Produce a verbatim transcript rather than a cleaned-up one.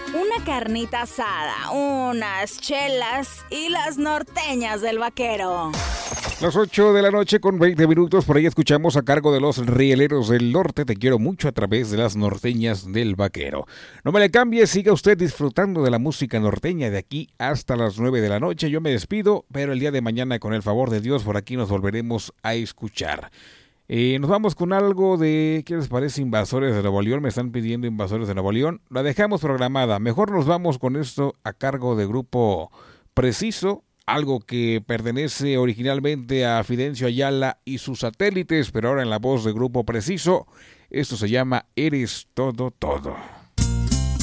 una carnita asada, unas chelas y las norteñas del vaquero. Las ocho de la noche con veinte minutos, por ahí escuchamos a cargo de los Rieleros del Norte, Te quiero mucho, a través de las norteñas del vaquero. No me le cambie, siga usted disfrutando de la música norteña de aquí hasta las nueve de la noche. Yo me despido, pero el día de mañana, con el favor de Dios, por aquí nos volveremos a escuchar. Eh, nos vamos con algo de, ¿qué les parece? Invasores de Nuevo León. Me están pidiendo Invasores de Nuevo León. La dejamos programada. Mejor nos vamos con esto a cargo de Grupo Preciso, algo que pertenece originalmente a Fidencio Ayala y sus satélites, pero ahora en la voz de Grupo Preciso. Esto se llama Eres Todo Todo.